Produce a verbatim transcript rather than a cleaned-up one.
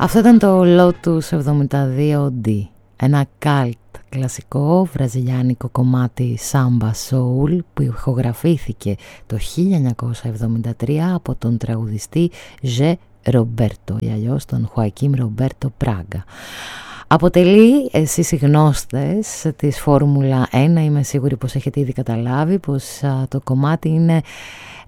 Αυτό ήταν το Lotus εβδομήντα δύο ντι, ένα καλτ κλασικό βραζιλιάνικο κομμάτι Samba Soul που ηχογραφήθηκε το χίλια εννιακόσια εβδομήντα τρία από τον τραγουδιστή Ζε Ρομπέρτο ή αλλιώς τον Χοακίμ Ρομπέρτο Πράγκα. Αποτελεί, εσείς οι γνώστες της Φόρμουλα ένα, είμαι σίγουρη πως έχετε ήδη καταλάβει πως α, το κομμάτι είναι